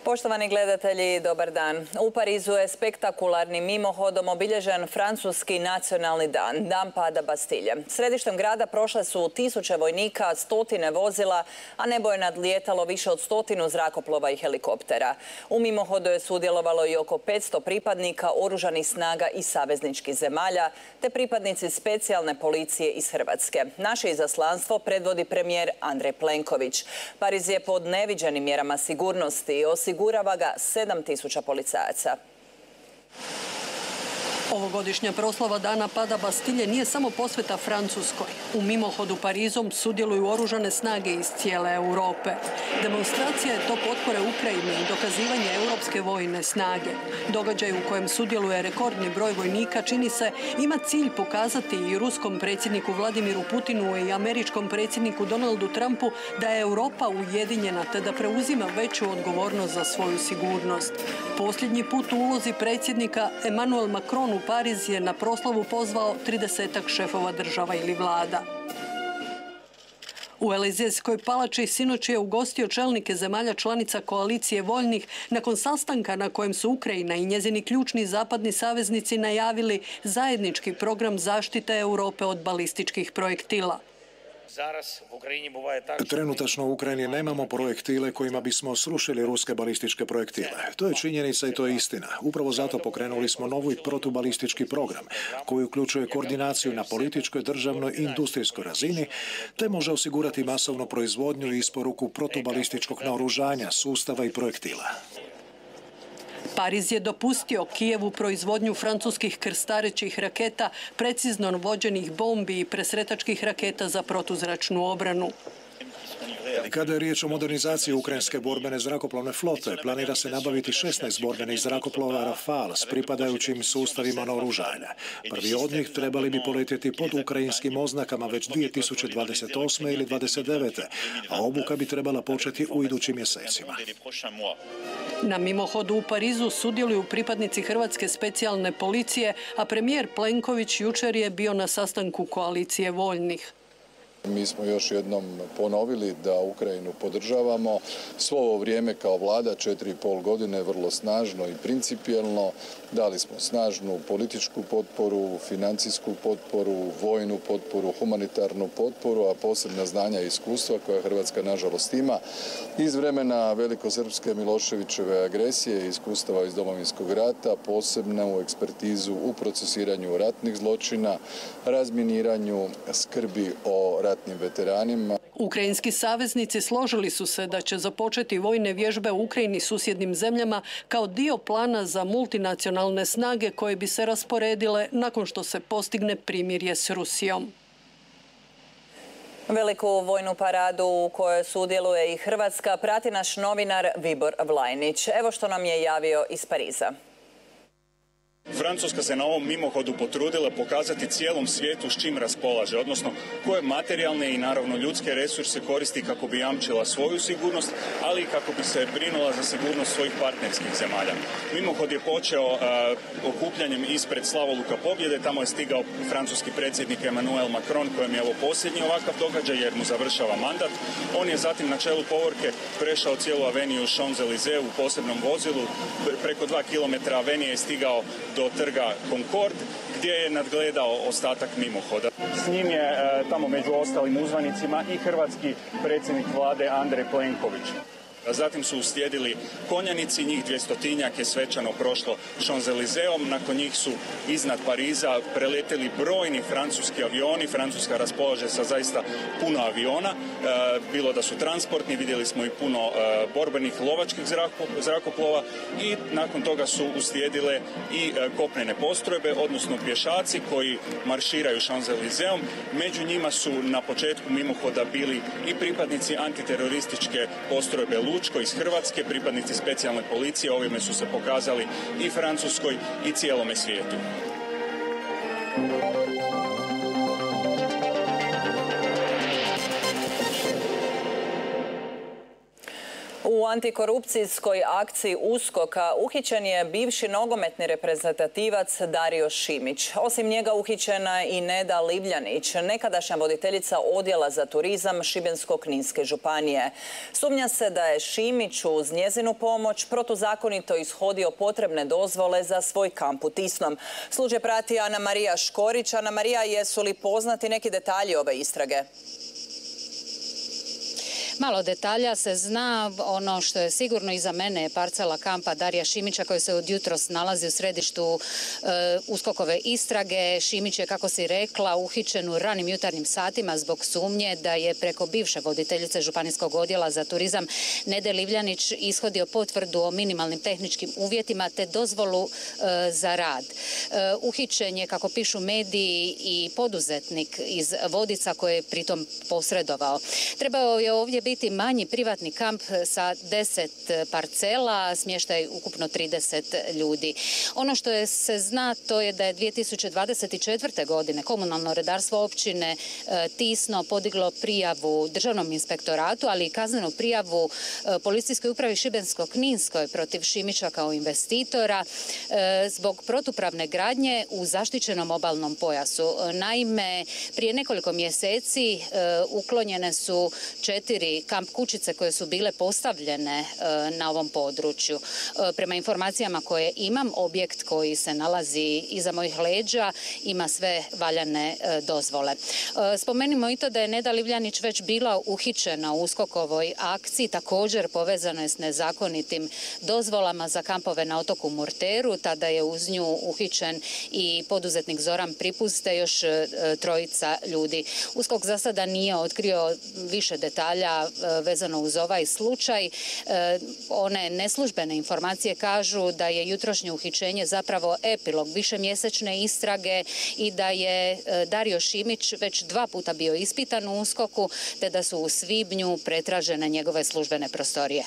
Poštovani gledatelji, dobar dan. U Parizu je spektakularnim mimohodom obilježen francuski nacionalni dan, Dan pada Bastilje. Središtem grada prošle su tisuće vojnika, stotine vozila, a nebo je nadlijetalo više od 100 zrakoplova i helikoptera. U mimohodu je sudjelovalo i oko 500 pripadnika oružanih snaga i savezničkih zemalja, te pripadnici specijalne policije iz Hrvatske. Naše izaslanstvo predvodi premijer Andrej Plenković. Pariz je pod neviđenim mjerama sigurnosti i osigurava ga 7000 policajaca. Ovogodišnja proslava Dana pada Bastilje nije samo posveta Francuskoj. U mimohodu Parizom sudjeluju oružane snage iz cijele Europe. Demonstracija je to potpore Ukrajine i dokazivanje europske vojne snage. Događaj u kojem sudjeluje rekordni broj vojnika čini se ima cilj pokazati i ruskom predsjedniku Vladimiru Putinu i američkom predsjedniku Donaldu Trumpu da je Europa ujedinjena te da preuzima veću odgovornost za svoju sigurnost. Posljednji put u ulozi predsjednika Emmanuel Macron u Pariz je na proslavu pozvao 30-ak šefova država ili vlada. U Elizejskoj palači sinoć je ugostio čelnike zemalja članica koalicije voljnih nakon sastanka na kojem su Ukrajina i njezini ključni zapadni saveznici najavili zajednički program zaštite Europe od balističkih projektila. Trenutačno u Ukrajini nemamo projektile kojima bismo srušili ruske balističke projektile. To je činjenica i to je istina. Upravo zato pokrenuli smo novi protubalistički program koji uključuje koordinaciju na političkoj, državnoj i industrijskoj razini te može osigurati masovnu proizvodnju i isporuku protubalističkog naoružanja, sustava i projektila. Pariz je dopustio Kijevu proizvodnju francuskih krstarećih raketa, precizno vođenih bombi i presretačkih raketa za protuzračnu obranu. Kada je riječ o modernizaciji ukrajinske borbene zrakoplovne flote, planira se nabaviti 16 borbenih zrakoplova Rafale s pripadajućim sustavima naoružanja. Prvi od njih trebali bi poletjeti pod ukrajinskim oznakama već 2028. ili 2029. a obuka bi trebala početi u idućim mjesecima. Na mimohodu u Parizu sudjeluju pripadnici Hrvatske specijalne policije, a premijer Plenković jučer je bio na sastanku koalicije voljnih. Mi smo još jednom ponovili da Ukrajinu podržavamo. Svo ovo vrijeme kao vlada, 4,5 godine, vrlo snažno i principijelno. Dali smo snažnu političku potporu, financijsku potporu, vojnu potporu, humanitarnu potporu, a posebna znanja i iskustva koja Hrvatska nažalost ima iz vremena velikosrpske Miloševićeve agresije i iskustava iz Domovinskog rata, posebnu ekspertizu u procesiranju ratnih zločina, razminiranju, skrbi o ratnim veteranima. Ukrajinski saveznici složili su se da će započeti vojne vježbe u Ukrajini i susjednim zemljama kao dio plana za multinacionalne snage koje bi se rasporedile nakon što se postigne primirje s Rusijom. Veliku vojnu paradu u kojoj sudjeluje i Hrvatska prati naš novinar Vibor Vlajnić. Evo što nam je javio iz Pariza. Francuska se na ovom mimohodu potrudila pokazati cijelom svijetu s čim raspolaže, odnosno koje materijalne i naravno ljudske resurse koristi kako bi jamčila svoju sigurnost, ali i kako bi se brinula za sigurnost svojih partnerskih zemalja. Mimohod je počeo okupljanjem ispred Slavoluka Pobjede, tamo je stigao francuski predsjednik Emmanuel Macron, kojem je ovo posljednji ovakav događaj jer mu završava mandat. On je zatim na čelu povorke prešao cijelu aveniju Champs-Élysées u posebnom vozilu, preko 2 km avenije je stigao do trga Concord, gdje je nadgledao ostatak mimohoda. S njim je tamo među ostalim uzvanicima i hrvatski predsjednik vlade Andrej Plenković. Zatim su uslijedili konjanici, njih 200-tinjak je svečano prošlo Champs-Élyséeom. Nakon njih su iznad Pariza preletjeli brojni francuski avioni. Francuska raspolaže sa zaista puno aviona. Bilo da su transportni, vidjeli smo i puno borbenih lovačkih zrakoplova i nakon toga su uslijedile i kopnene postrojbe, odnosno pješaci koji marširaju Champs-Élyséeom. Među njima su na početku mimohoda bili i pripadnici antiterorističke postrojbe Lučko iz Hrvatske, pripadnici specijalne policije, ovime su se pokazali i Francuskoj i cijelome svijetu. U antikorupcijskoj akciji USKOK-a uhićen je bivši nogometni reprezentativac Dario Šimić. Osim njega uhićena i Neda Livljanić, nekadašnja voditeljica odjela za turizam Šibensko-kninske županije. Sumnja se da je Šimić uz njezinu pomoć protuzakonito ishodio potrebne dozvole za svoj kamp u Tisnom. Slučaj prati Ana Marija Škorić. Ana Marija, jesu li poznati neki detalji ove istrage? Malo detalja se zna. Ono što je sigurno iza mene je parcela kampa Darija Šimića koji se od jutros nalazi u središtu USKOK-ove istrage. Šimić je, kako si rekla, uhićen u ranim jutarnjim satima zbog sumnje da je preko bivše voditeljice županijskog odjela za turizam Nede Livljanić ishodio potvrdu o minimalnim tehničkim uvjetima te dozvolu za rad. Uhićen je, kako pišu mediji, i poduzetnik iz Vodica koji je pritom posredovao. Trebao je ovdje biti manji privatni kamp sa 10 parcela, smještaj ukupno 30 ljudi. Ono što se zna to je da je 2024. godine komunalno redarstvo općine Tisno podiglo prijavu Državnom inspektoratu, ali i kaznenu prijavu Policijskoj upravi Šibensko-kninskoj protiv Šimića kao investitora zbog protupravne gradnje u zaštićenom obalnom pojasu. Naime, prije nekoliko mjeseci uklonjene su 4 kamp kućice koje su bile postavljene na ovom području. Prema informacijama koje imam, objekt koji se nalazi iza mojih leđa ima sve valjane dozvole. Spomenimo i to da je Neda Livljanić već bila uhićena u USKOK-ovoj akciji, također povezano je s nezakonitim dozvolama za kampove na otoku Murteru. Tada je uz nju uhićen i poduzetnik Zoran Pripuz te još 3 ljudi. USKOK za sada nije otkrio više detalja vezano uz ovaj slučaj. One neslužbene informacije kažu da je jutrošnje uhićenje zapravo epilog višemjesečne istrage i da je Dario Šimić već 2 puta bio ispitan u USKOK-u te da su u svibnju pretražene njegove službene prostorije.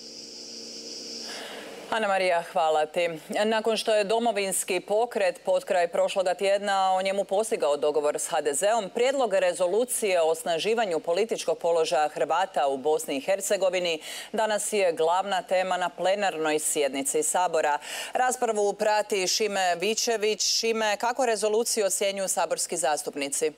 Ana Marija, hvala ti. Nakon što je Domovinski pokret potkraj prošloga tjedna o njemu postigao dogovor s HDZ-om, prijedlog rezolucije o osnaživanju političkog položaja Hrvata u Bosni i Hercegovini danas je glavna tema na plenarnoj sjednici Sabora. Raspravu prati Šime Vičević. Šime, kako rezoluciju ocjenjuju saborski zastupnici?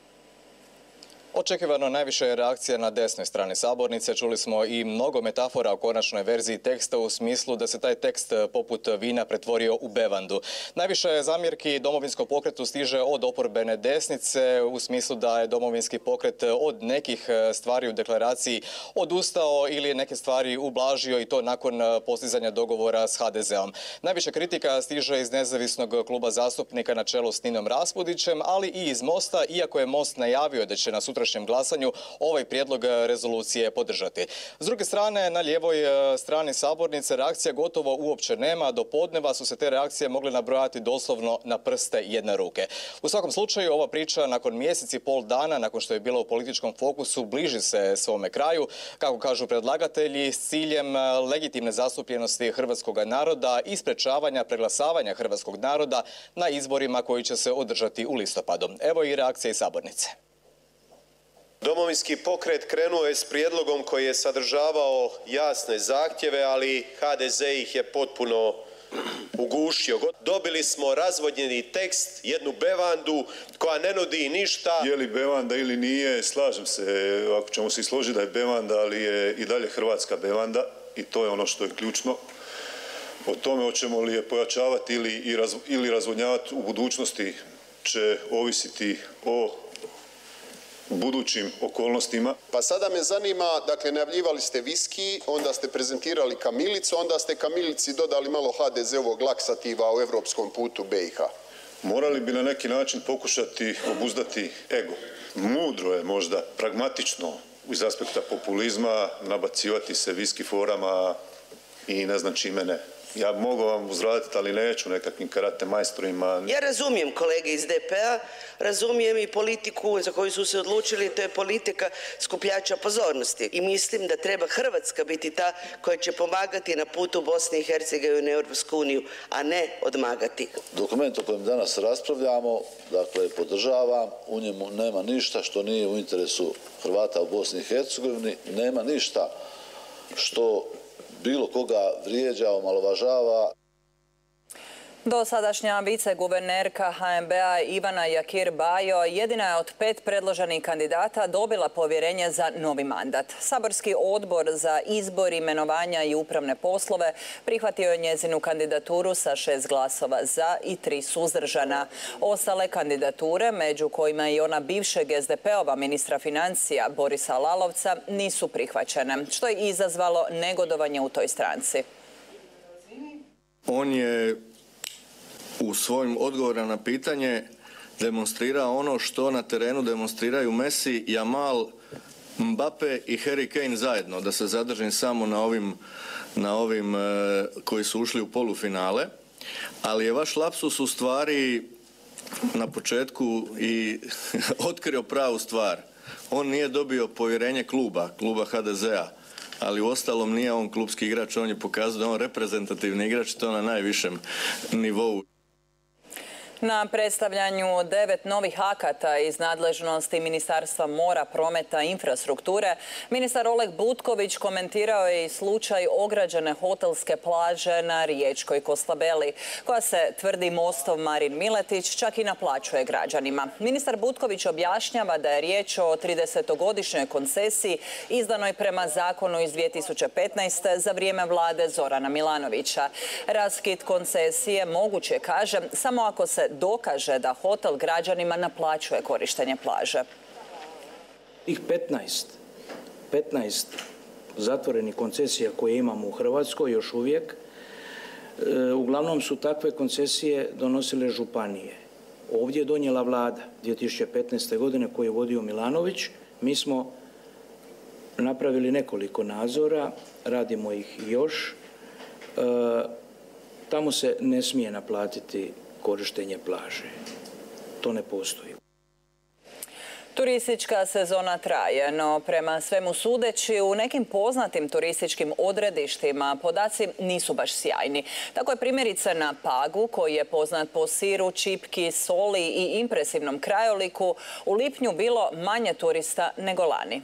Očekivano najviše je reakcija na desnoj strani sabornice. Čuli smo i mnogo metafora u konačnoj verziji teksta u smislu da se taj tekst poput vina pretvorio u bevandu. Najviše zamjerki Domovinskom pokretu stiže od oporbene desnice u smislu da je Domovinski pokret od nekih stvari u deklaraciji odustao ili neke stvari ublažio i to nakon postizanja dogovora s HDZ-om. Najviše kritika stiže iz nezavisnog kluba zastupnika na čelu s Ninom Raspudićem, ali i iz Mosta, iako je Most najavio da će na sutrašnjem glasanju ovaj prijedlog rezolucije podržati. S druge strane, na lijevoj strani sabornice reakcija gotovo uopće nema. Do podneva su se te reakcije mogle nabrojati doslovno na prste jedne ruke. U svakom slučaju, ova priča nakon mjesec i pol dana, nakon što je bila u političkom fokusu, bliži se svome kraju, kako kažu predlagatelji, s ciljem legitimne zastupljenosti hrvatskog naroda i sprečavanja preglasavanja hrvatskog naroda na izborima koji će se održati u listopadu. Evo i reakcija iz sabornice. Domovinski pokret krenuo je s prijedlogom koji je sadržavao jasne zahtjeve, ali HDZ ih je potpuno ugušio. Dobili smo razvodnjeni tekst, jednu bevandu koja ne nudi ništa. Je li bevanda ili nije, slažem se, ako ćemo se složiti da je bevanda, ali je i dalje hrvatska bevanda i to je ono što je ključno. O tome hoćemo li je pojačavati ili razvodnjavati u budućnosti će ovisiti o budućim okolnostima. Pa sada me zanima, dakle, najavljivali ste viski, onda ste prezentirali kamilicu, onda ste kamilici dodali malo HDZ-ovog laksativa u europskom putu BiH. Morali bi na neki način pokušati obuzdati ego. Mudro je možda, pragmatično, iz aspekta populizma, nabacivati se viski forama i ne znam čime ne. Ja mogu vam uzvratiti, ali neću nekakvim karate majstorima. Ja razumijem kolege iz DP-a, razumijem i politiku za koju su se odlučili, to je politika skupljača pozornosti. I mislim da treba Hrvatska biti ta koja će pomagati na putu Bosne i Hercegovine u Europsku uniju, a ne odmagati. Dokument o kojem danas raspravljamo, dakle, podržavam, u njemu nema ništa što nije u interesu Hrvata u Bosni i Hercegovini, nema ništa što bilo koga vrijeđa, omalovažava. Dosadašnja viceguvernerka HNB-a Ivana Jakir Bajo jedina je od 5 predloženih kandidata dobila povjerenje za novi mandat. Saborski odbor za izbor, imenovanja i upravne poslove prihvatio je njezinu kandidaturu sa 6 glasova za i 3 suzdržana. Ostale kandidature, među kojima i ona bivšeg SDP-ova ministra financija Borisa Lalovca, nisu prihvaćene, što je izazvalo negodovanje u toj stranci. On je u svojim odgovorima na pitanje demonstrirao ono što na terenu demonstriraju Messi, Jamal, Mbappe i Harry Kane zajedno, da se zadržim samo na ovim koji su ušli u polufinale, ali je vaš lapsus u stvari na početku i otkrio pravu stvar. On nije dobio povjerenje kluba HDZ-a, ali uostalom nije on klubski igrač, on je pokazao da je on reprezentativni igrač, to na najvišem nivou. Na predstavljanju 9 novih akata iz nadležnosti Ministarstva mora, prometa i infrastrukture, ministar Oleg Butković komentirao je i slučaj ograđene hotelske plaže na riječkoj Kostabeli, koja se, tvrdi Mostov Marin Miletić, čak i naplaćuje građanima. Ministar Butković objašnjava da je riječ o 30-godišnjoj koncesiji izdanoj prema zakonu iz 2015. za vrijeme vlade Zorana Milanovića. Raskid koncesije moguće, kaže, samo ako se dokaže da hotel građanima naplaćuje korištenje plaže. Tih 15 zatvorenih koncesija koje imamo u Hrvatskoj još uvijek, uglavnom su takve koncesije donosile županije. Ovdje je donijela vlada 2015. godine koju je vodio Milanović. Mi smo napravili nekoliko nadzora, radimo ih još. Tamo se ne smije naplatiti korištenje plaže. To ne postoji. Turistička sezona traje, no prema svemu sudeći u nekim poznatim turističkim odredištima podaci nisu baš sjajni. Tako je primjerice na Pagu, koji je poznat po siru, čipki, soli i impresivnom krajoliku, u lipnju bilo manje turista nego lani.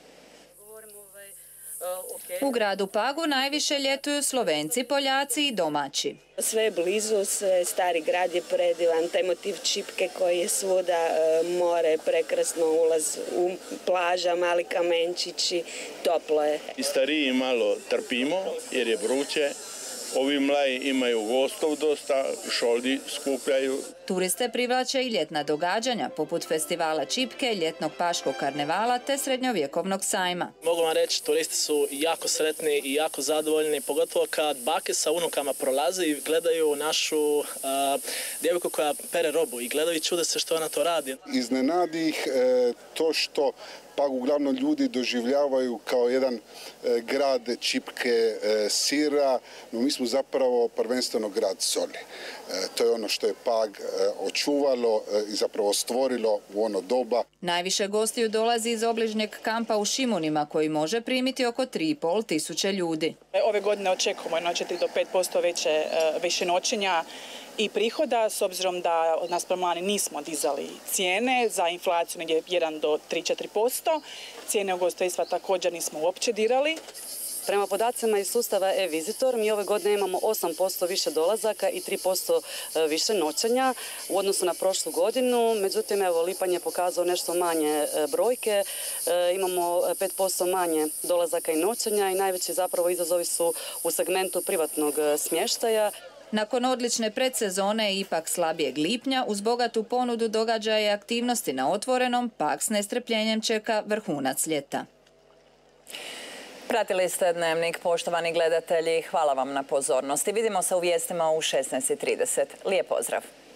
U gradu Pagu najviše ljetuju Slovenci, Poljaci i domaći. Sve je blizu, stari grad je predivan, taj motiv čipke koji je svuda, more, prekrasno, ulaz u plaža, mali kamenčići, toplo je. I stariji malo trpimo jer je vruće. Ovi mlaji imaju gostov dosta, šoldi skupljaju. Turiste privlače i ljetna događanja, poput festivala čipke, ljetnog paškog karnevala te srednjovjekovnog sajma. Mogu vam reći, turisti su jako sretni i jako zadovoljni, pogotovo kad bake sa unukama prolaze i gledaju našu djevojku koja pere robu i gledaju i čude se što ona to radi. Iznenadi ih to što Pag uglavnom ljudi doživljavaju kao jedan grad čipke, sira, no mi smo zapravo prvenstveno grad soli. To je ono što je Pag očuvalo i zapravo stvorilo u ono doba. Najviše gostiju dolazi iz obližnjeg kampa u Šimunima, koji može primiti oko 3,5 tisuće ljudi. Ove godine očekujemo 4 do 5% više noćenja i prihoda, s obzirom da naspram lani nismo dizali cijene, za inflaciju negdje 1 do 3-4%. Cijene ugostiteljstva također nismo uopće dirali. Prema podacima iz sustava e-Visitor mi ove godine imamo 8% više dolazaka i 3% više noćenja u odnosu na prošlu godinu. Međutim, evo, lipanj je pokazao nešto manje brojke. Imamo 5% manje dolazaka i noćenja i najveći zapravo izazovi su u segmentu privatnog smještaja. Nakon odlične predsezone i ipak slabijeg lipnja, uz bogatu ponudu događaja i aktivnosti na otvorenom, Pag s nestrpljenjem čeka vrhunac ljeta. Pratili ste Dnevnik, poštovani gledatelji. Hvala vam na pozornosti. Vidimo se u vijestima u 16:30. Lijep pozdrav!